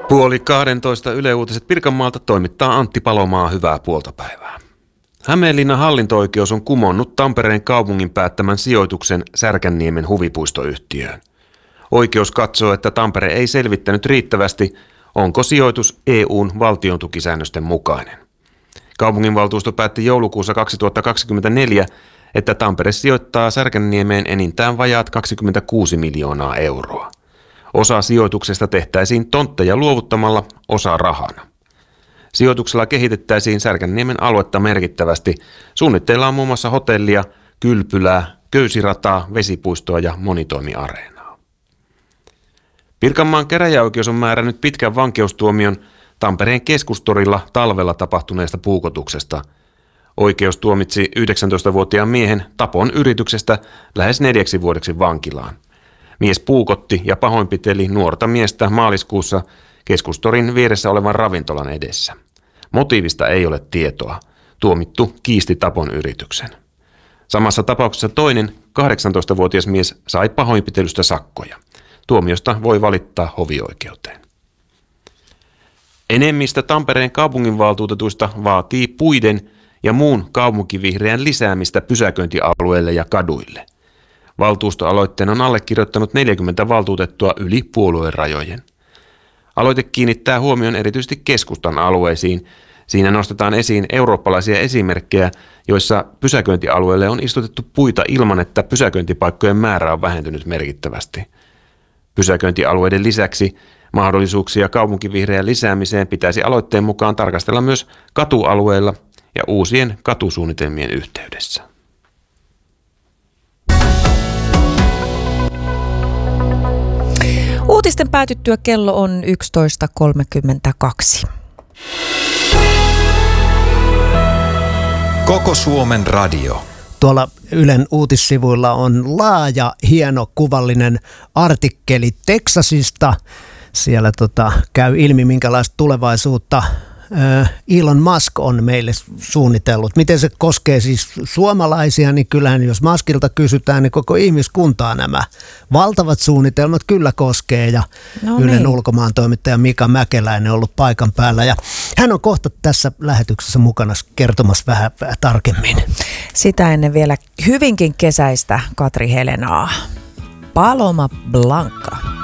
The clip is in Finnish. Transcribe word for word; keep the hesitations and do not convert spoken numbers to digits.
Puoli kahdentoista Yle Uutiset Pirkanmaalta toimittaa Antti Palomaa, hyvää puoltapäivää. Hämeenlinnan hallinto-oikeus on kumonnut Tampereen kaupungin päättämän sijoituksen Särkänniemen huvipuistoyhtiöön. Oikeus katsoo, että Tampere ei selvittänyt riittävästi, onko sijoitus E U:n valtiontukisäännösten mukainen. Kaupunginvaltuusto päätti joulukuussa kaksituhattakaksikymmentäneljä, että Tampere sijoittaa Särkänniemeen enintään vajaat kaksikymmentäkuusi miljoonaa euroa. Osa sijoituksesta tehtäisiin tontteja luovuttamalla, osa rahana. Sijoituksella kehitettäisiin Särkänniemen aluetta merkittävästi. Suunnitteilla on muun muassa hotellia, kylpylää, köysirataa, vesipuistoa ja monitoimiareenaa. Pirkanmaan käräjäoikeus on määrännyt pitkän vankeustuomion Tampereen keskustorilla talvella tapahtuneesta puukotuksesta. Oikeus tuomitsi yhdeksäntoistavuotiaan miehen tapon yrityksestä lähes neljäksi vuodeksi vankilaan. Mies puukotti ja pahoinpiteli nuorta miestä maaliskuussa keskustorin vieressä olevan ravintolan edessä. Motiivista ei ole tietoa. Tuomittu kiisti tapon yrityksen. Samassa tapauksessa toinen kahdeksantoistavuotias mies sai pahoinpitelystä sakkoja. Tuomiosta voi valittaa hovioikeuteen. Enemmistö Tampereen kaupunginvaltuutetuista vaatii puiden ja muun kaupunkivihreän lisäämistä pysäköintialueille ja kaduille. Valtuustoaloitteen on allekirjoittanut neljäkymmentä valtuutettua yli puolueen rajojen. Aloite kiinnittää huomion erityisesti keskustan alueisiin. Siinä nostetaan esiin eurooppalaisia esimerkkejä, joissa pysäköintialueelle on istutettu puita ilman, että pysäköintipaikkojen määrä on vähentynyt merkittävästi. Pysäköintialueiden lisäksi mahdollisuuksia kaupunkivihreän lisäämiseen pitäisi aloitteen mukaan tarkastella myös katualueilla ja uusien katusuunnitelmien yhteydessä. Uutisten päätyttyä kello on yksitoista kolmekymmentäkaksi. Koko Suomen radio. Tuolla Ylen uutissivuilla on laaja, hieno, kuvallinen artikkeli Teksasista. Siellä tota, käy ilmi, minkälaista tulevaisuutta Elon Musk on meille suunnitellut. Miten se koskee siis suomalaisia, niin kyllähän jos Muskilta kysytään, niin koko ihmiskuntaa nämä valtavat suunnitelmat kyllä koskee. Ja no Ylen niin. Ulkomaan toimittaja Mika Mäkeläinen on ollut paikan päällä. Ja hän on kohta tässä lähetyksessä mukana kertomassa vähän, vähän tarkemmin. Sitä ennen vielä hyvinkin kesäistä Katri Helenaa. Paloma Blanca.